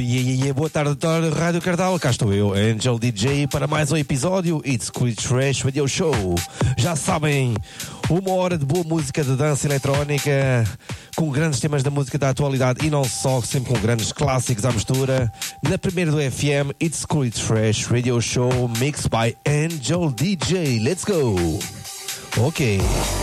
Boa tarde, Rádio Cardal, cá estou eu, Angel DJ, para mais um episódio It's Cool Trash Radio Show. Já sabem, 1 hora de boa música de dança eletrónica, com grandes temas da música da atualidade e não só, sempre com grandes clássicos à mistura. Na primeira do FM, It's Cool Trash Radio Show, mixed by Angel DJ. Let's go! Ok.